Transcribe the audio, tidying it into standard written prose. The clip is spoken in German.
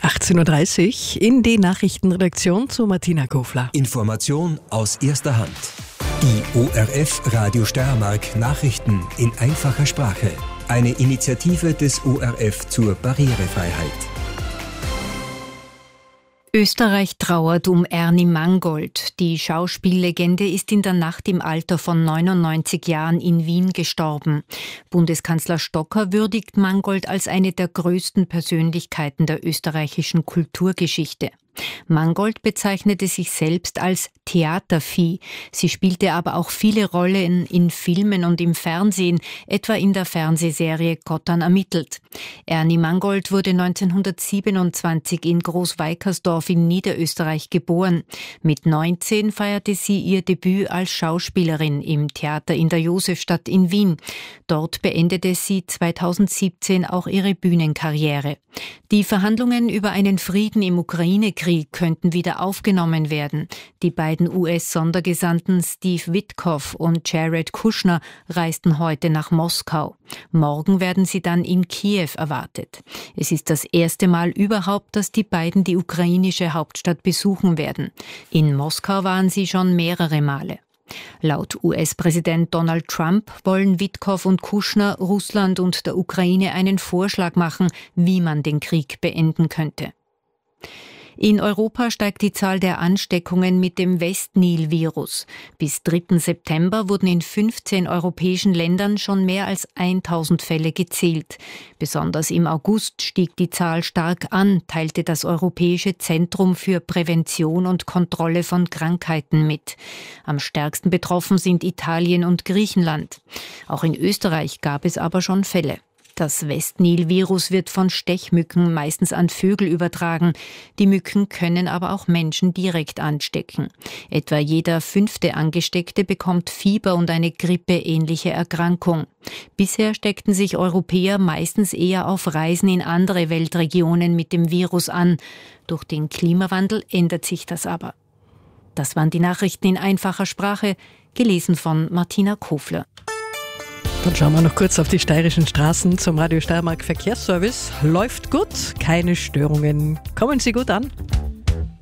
18.30 Uhr in die Nachrichtenredaktion zu Martina Kofler. Information aus erster Hand. Die ORF Radio Steiermark Nachrichten in einfacher Sprache. Eine Initiative des ORF zur Barrierefreiheit. Österreich trauert um Ernie Mangold. Die Schauspiellegende ist in der Nacht im Alter von 99 Jahren in Wien gestorben. Bundeskanzler Stocker würdigt Mangold als eine der größten Persönlichkeiten der österreichischen Kulturgeschichte. Mangold bezeichnete sich selbst als Theatervieh. Sie spielte aber auch viele Rollen in Filmen und im Fernsehen, etwa in der Fernsehserie Kottern ermittelt. Ernie Mangold wurde 1927 in Großweikersdorf in Niederösterreich geboren. Mit 19 feierte sie ihr Debüt als Schauspielerin im Theater in der Josefstadt in Wien. Dort beendete sie 2017 auch ihre Bühnenkarriere. Die Verhandlungen über einen Frieden im Ukraine-Krieg könnten wieder aufgenommen werden. Die beiden US-Sondergesandten Steve Witkoff und Jared Kushner reisten heute nach Moskau. Morgen werden sie dann in Kiew erwartet. Es ist das erste Mal überhaupt, dass die beiden die ukrainische Hauptstadt besuchen werden. In Moskau waren sie schon mehrere Male. Laut US-Präsident Donald Trump wollen Witkoff und Kushner Russland und der Ukraine einen Vorschlag machen, wie man den Krieg beenden könnte. In Europa steigt die Zahl der Ansteckungen mit dem West-Nil-Virus. Bis 3. September wurden in 15 europäischen Ländern schon mehr als 1000 Fälle gezählt. Besonders im August stieg die Zahl stark an, teilte das Europäische Zentrum für Prävention und Kontrolle von Krankheiten mit. Am stärksten betroffen sind Italien und Griechenland. Auch in Österreich gab es aber schon Fälle. Das West-Nil-Virus wird von Stechmücken meistens an Vögel übertragen. Die Mücken können aber auch Menschen direkt anstecken. Etwa jeder 5. Angesteckte bekommt Fieber und eine grippeähnliche Erkrankung. Bisher steckten sich Europäer meistens eher auf Reisen in andere Weltregionen mit dem Virus an. Durch den Klimawandel ändert sich das aber. Das waren die Nachrichten in einfacher Sprache, gelesen von Martina Kofler. Dann schauen wir noch kurz auf die steirischen Straßen zum Radio Steiermark Verkehrsservice. Läuft gut, keine Störungen. Kommen Sie gut an.